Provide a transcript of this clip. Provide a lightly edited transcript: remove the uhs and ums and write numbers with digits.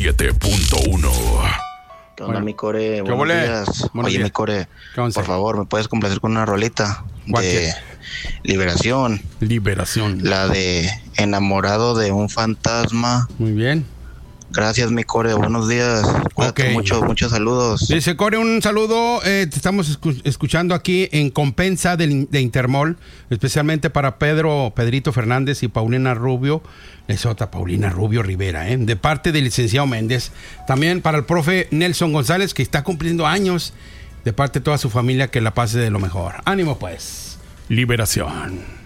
7.1. ¿Qué onda, mi core? ¿Qué Buenos volé? días. Buenos Oye, días. mi core, ¿Qué once? por favor, ¿me puedes complacer con una rolita ¿Cuál de Liberación? Liberación. La de Enamorado de un fantasma. Muy bien. Gracias, mi core. Buenos días. Cuídate Ok. mucho. Muchos saludos. Dice Core, un saludo. Te estamos escuchando aquí en Compensa de Intermol, especialmente para Pedrito Fernández y Paulina Rubio. Es otra Paulina Rubio Rivera, de parte del licenciado Méndez. También para el profe Nelson González, que está cumpliendo años. De parte de toda su familia, que la pase de lo mejor. Ánimo, pues. Liberación.